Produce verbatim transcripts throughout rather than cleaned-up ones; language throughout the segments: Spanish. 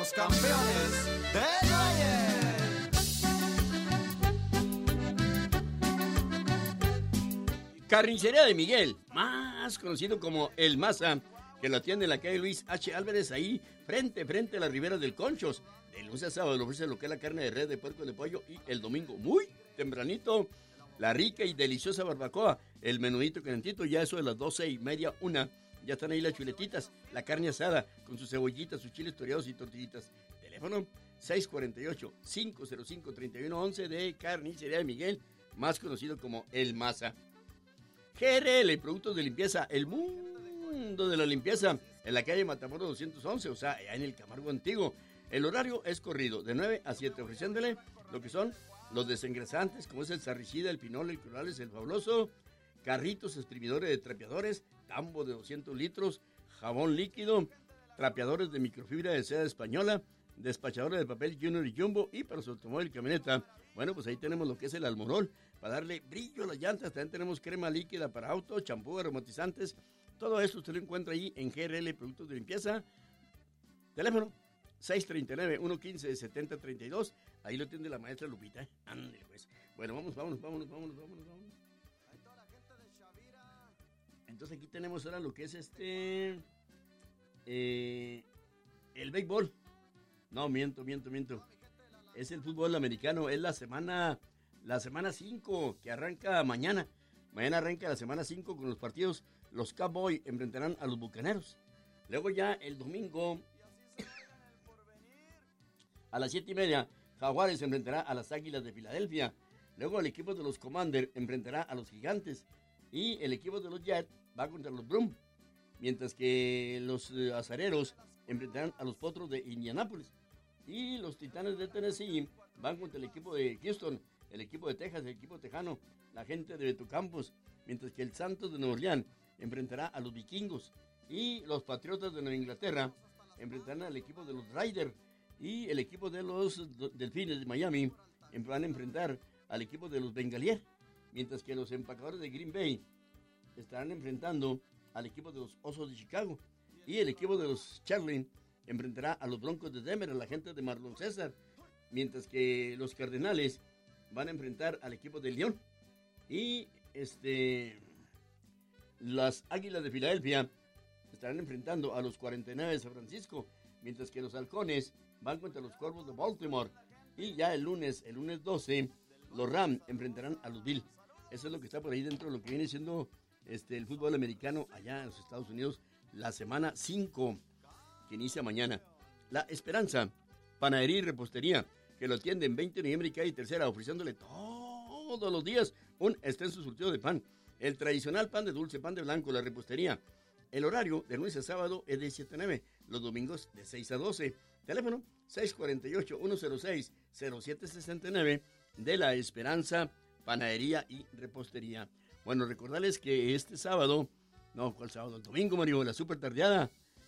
los campeones del Valle. Carnicería de Miguel, más conocido como El Maza, que lo atiende en la calle Luis H. Álvarez, ahí frente, frente a las riberas del Conchos. De lunes a sábado le ofrece lo que es la carne de res, de puerco, de pollo, y el domingo, muy tempranito, la rica y deliciosa barbacoa, el menudito calentito, ya eso de las doce y media, una, ya están ahí las chuletitas, la carne asada, con sus cebollitas, sus chiles toreados y tortillitas. Teléfono seis cuatro ocho, cinco cero cinco, tres uno uno uno de Carnicería de Miguel, más conocido como El Maza. G R L, productos de limpieza, el mundo de la limpieza, en la calle Matamoros doscientos once, o sea, allá en el Camargo Antiguo. El horario es corrido, de nueve a siete, ofreciéndole lo que son los desengrasantes, como es el sarricida, el pinol, el clorales, el fabuloso, carritos, exprimidores de trapeadores, tambo de doscientos litros, jabón líquido, trapeadores de microfibra de seda española, despachadores de papel Junior y Jumbo, y para su automóvil y camioneta, bueno, pues ahí tenemos lo que es el Almorol, para darle brillo a las llantas. También tenemos crema líquida para auto, champú, aromatizantes, todo esto usted lo encuentra ahí en G R L, productos de limpieza. Teléfono seis tres nueve, uno uno cinco, siete cero tres dos, ahí lo tiene la maestra Lupita, ¿eh? Ándale pues. Bueno, vamos, vámonos, vámonos, vámonos, vámonos, vámonos. Entonces aquí tenemos ahora lo que es este, eh, el béisbol. No, miento, miento, miento. Es el fútbol americano, es la semana, la semana cinco, que arranca mañana. Mañana arranca la semana cinco con los partidos. Los Cowboys enfrentarán a los Bucaneros. Luego ya el domingo, a las siete y media, Jaguares enfrentará a las Águilas de Filadelfia. Luego el equipo de los Commanders enfrentará a los Gigantes. Y el equipo de los Jets va contra los Browns. Mientras que los eh, Azareros enfrentarán a los Potros de Indianápolis. Y los Titanes de Tennessee van contra el equipo de Houston, el equipo de Texas, el equipo tejano, la gente de Beto Campos, mientras que el Santos de Nueva Orleans enfrentará a los Vikingos y los Patriotas de Nueva Inglaterra enfrentarán al equipo de los Raiders y el equipo de los Delfines de Miami van a enfrentar al equipo de los Bengaliers, mientras que los Empacadores de Green Bay estarán enfrentando al equipo de los Osos de Chicago y el equipo de los Chargers enfrentará a los Broncos de Denver, a la gente de Marlon César, mientras que los Cardenales van a enfrentar al equipo de León y este las Águilas de Filadelfia estarán enfrentando a los cuarenta y nueve de San Francisco, mientras que los Halcones van contra los Cuervos de Baltimore y ya el lunes, el lunes doce, los Rams enfrentarán a los Bills. Eso es lo que está por ahí dentro de lo que viene siendo este el fútbol americano allá en los Estados Unidos, la semana cinco. Que inicia mañana. La Esperanza, panadería y repostería, que lo atiende en veinte de noviembre y calle Tercera, ofreciéndole todos los días un extenso surtido de pan. El tradicional pan de dulce, pan de blanco, la repostería. El horario de lunes a sábado es de siete a nueve, los domingos de seis a doce. Teléfono seis cuatro ocho, uno cero seis, cero siete seis nueve de La Esperanza, panadería y repostería. Bueno, recordarles que este sábado, no, ¿cuál sábado? El domingo, Mario, la super tardeada.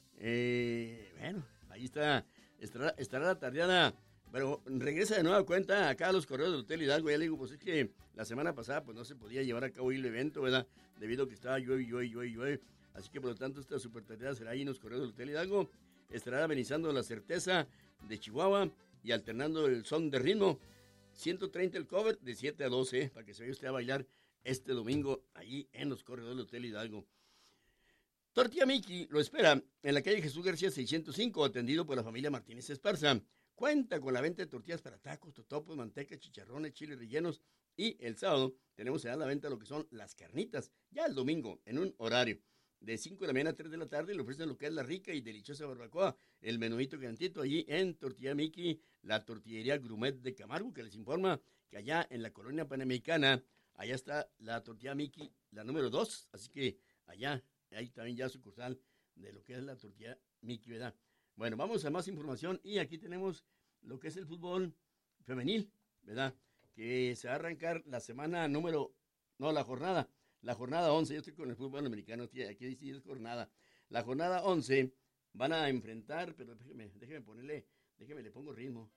Eh, bueno, ahí está, estará, estará la tardeada, pero regresa de nueva cuenta acá a los correos del Hotel Hidalgo. Ya le digo, pues es que la semana pasada pues no se podía llevar a cabo el evento, ¿verdad? Debido a que estaba llueve, llueve, llueve, llueve. Así que por lo tanto esta super tardeada será ahí en los correos del Hotel Hidalgo. Estará amenizando la certeza de Chihuahua y alternando el son de ritmo. ciento treinta el cover de siete a doce, para que se vaya usted a bailar este domingo ahí en los correos del Hotel Hidalgo. Tortilla Miki lo espera en la calle Jesús García seiscientos cinco, atendido por la familia Martínez Esparza. Cuenta con la venta de tortillas para tacos, totopos, manteca, chicharrones, chiles rellenos. Y el sábado tenemos a la venta lo que son las carnitas. Ya el domingo, en un horario de cinco de la mañana a tres de la tarde, le ofrecen lo que es la rica y deliciosa barbacoa, el menudito calientito allí en Tortilla Miki, la tortillería Grumet de Camargo, que les informa que allá en la colonia panamericana, allá está la Tortilla Miki, la número dos. Así que allá hay también ya sucursal de lo que es la Tortilla Miki, ¿verdad? Bueno, vamos a más información y aquí tenemos lo que es el fútbol femenil, ¿verdad? Que se va a arrancar la semana número, no, la jornada, la jornada once, yo estoy con el fútbol americano, aquí dice es jornada. La jornada once van a enfrentar, pero déjeme, déjeme ponerle, déjeme, le pongo ritmo.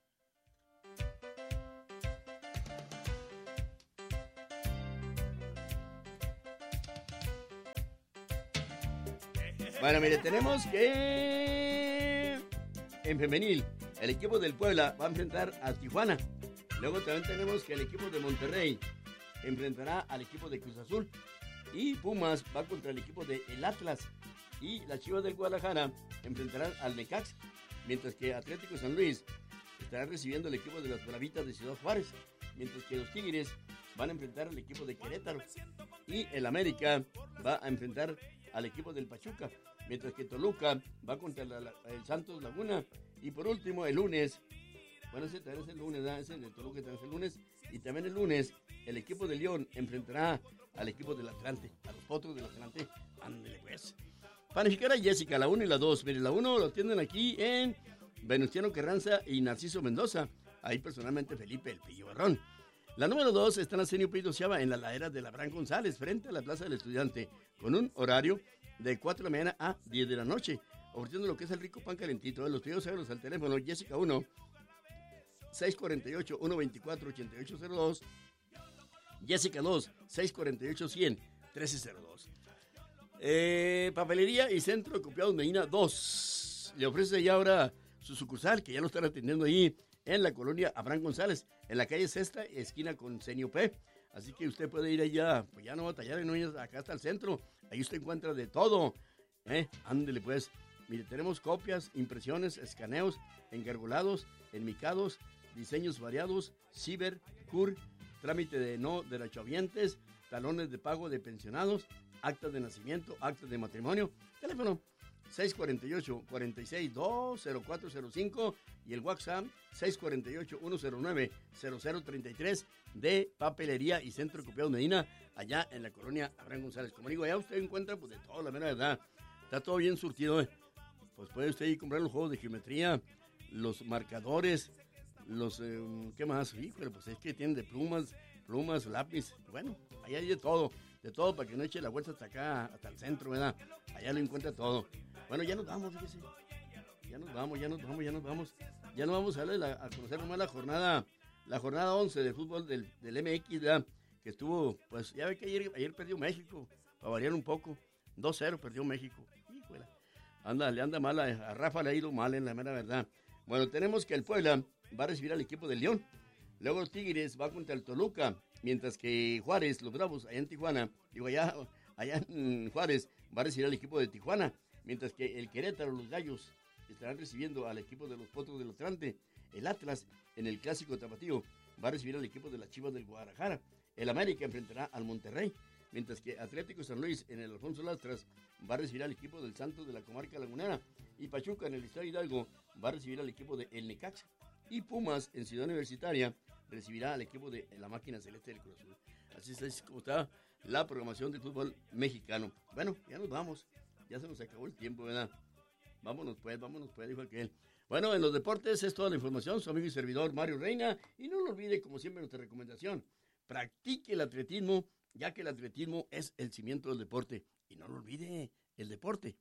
Bueno, mire, tenemos que en femenil, el equipo del Puebla va a enfrentar a Tijuana. Luego también tenemos que el equipo de Monterrey enfrentará al equipo de Cruz Azul. Y Pumas va contra el equipo de el Atlas. Y las Chivas del Guadalajara enfrentarán al Necaxa. Mientras que Atlético San Luis estará recibiendo el equipo de las Bravitas de Ciudad Juárez. Mientras que los Tigres van a enfrentar al equipo de Querétaro. Y el América va a enfrentar al equipo del Pachuca. Mientras que Toluca va contra la, la, el Santos Laguna. Y por último, el lunes, bueno, ese también es el lunes, ¿verdad? Ese de Toluca también es el lunes. Y también el lunes, el equipo de León enfrentará al equipo del Atlante, a los Potros del Atlante. Ándale pues. Panificar a Jessica, la uno y la dos. Mire, la uno lo tienen aquí en Venustiano Carranza y Narciso Mendoza. Ahí personalmente Felipe El Pillo Barrón. La número dos está en Arsenio Pito Ciaba, en la ladera de Abraham González, frente a la Plaza del Estudiante, con un horario de cuatro de la mañana a diez de la noche, ofreciendo lo que es el rico pan calentito. De los pedidos euros al teléfono Jessica uno, seis cuatro ocho, uno dos cuatro, ocho ocho cero dos, Jessica dos, seis cuatro ocho, cien, trece cero dos. Eh, papelería y Centro de Copiados Medina dos. Le ofrece ya ahora su sucursal, que ya lo están atendiendo ahí en la colonia Abraham González, en la calle Sexta, esquina con Senio P. Así que usted puede ir allá, pues ya no batallar, no ir acá hasta el centro. Ahí usted encuentra de todo. ¿Eh? Ándele pues. Mire, tenemos copias, impresiones, escaneos, engargolados, enmicados, diseños variados, ciber, cur, trámite de no derechohabientes, talones de pago de pensionados, actas de nacimiento, actas de matrimonio, teléfono seis cuatro ocho, cuatro seis dos, cero cuatro cero cinco y el WhatsApp seis cuatro ocho, uno cero nueve, cero cero tres tres de Papelería y Centro de Copiados Medina, allá en la colonia Abraham González. Como digo, allá usted encuentra pues de todo, la mera verdad. Está todo bien surtido, ¿eh? Pues puede usted ir a comprar los juegos de geometría, los marcadores, los, eh, ¿qué más? Híjole, pues es que tienen de plumas, plumas, lápiz, bueno, allá hay de todo, de todo para que no eche la vuelta hasta acá, hasta el centro, ¿verdad? Allá lo encuentra todo. Bueno, ya nos vamos, fíjese. Ya nos vamos, ya nos vamos, ya nos vamos. Ya nos vamos a, la, a conocer nomás la jornada, la jornada once de fútbol del, del M X, ¿verdad? Que estuvo, pues ya ve que ayer, ayer perdió México, para variar un poco. dos cero perdió México. Híjole. Anda, le anda mal, a, a Rafa le ha ido mal en la mera verdad. Bueno, tenemos que el Puebla va a recibir al equipo del León. Luego los Tigres va contra el Toluca, mientras que Juárez, los Bravos, allá en Tijuana, digo allá, allá en Juárez, va a recibir al equipo de Tijuana, mientras que el Querétaro, los Gallos, estarán recibiendo al equipo de los Potros del Atlante. El Atlas, en el Clásico Tapatío, va a recibir al equipo de las Chivas del Guadalajara. El América enfrentará al Monterrey, mientras que Atlético San Luis, en el Alfonso Lastras, va a recibir al equipo del Santos de la comarca lagunera. Y Pachuca, en el Estado Hidalgo, va a recibir al equipo de El Necaxa. Y Pumas, en Ciudad Universitaria, recibirá al equipo de la Máquina Celeste del Cruz Azul. Así es como está la programación del fútbol mexicano. Bueno, ya nos vamos. Ya se nos acabó el tiempo, ¿verdad? Vámonos pues, vámonos pues, dijo aquel. Bueno, en los deportes es toda la información. Su amigo y servidor Mario Reina. Y no lo olvide, como siempre, nuestra recomendación. Practique el atletismo, ya que el atletismo es el cimiento del deporte. Y no lo olvide, el deporte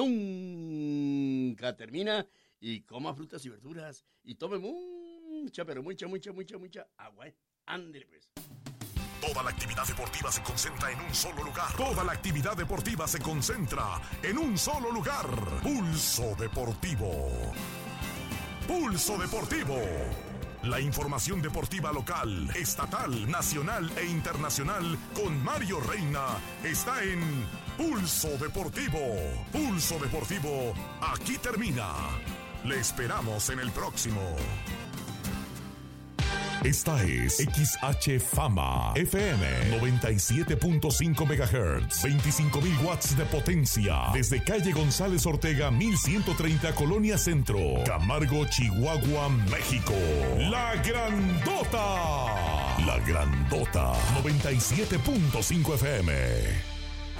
nunca termina. Y coma frutas y verduras. Y tome mucha, pero mucha, mucha, mucha, mucha agua. Ándale pues. Toda la actividad deportiva se concentra en un solo lugar. Toda la actividad deportiva se concentra en un solo lugar. Pulso Deportivo. Pulso Deportivo. La información deportiva local, estatal, nacional e internacional con Mario Reina está en Pulso Deportivo. Pulso Deportivo, aquí termina. Le esperamos en el próximo. Esta es X H Fama F M noventa y siete punto cinco megahertz, veinticinco mil watts de potencia, desde calle González Ortega mil ciento treinta, Colonia Centro, Camargo, Chihuahua, México. La Grandota. La Grandota noventa y siete punto cinco F M.